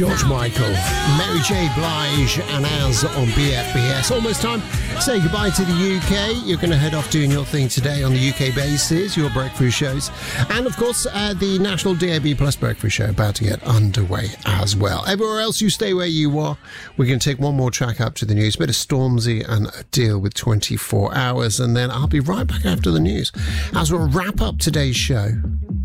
George Michael, Mary J. Blige, and Az on BFBS. Almost time to say goodbye to the UK. You're going to head off doing your thing today on the UK basis, your breakfast shows. And of course, the National DAB Plus breakfast show about to get underway as well. Everywhere else, you stay where you are. We're going to take one more track up to the news. A bit of Stormzy and Adele with 24 Hours. And then I'll be right back after the news as we'll wrap up today's show.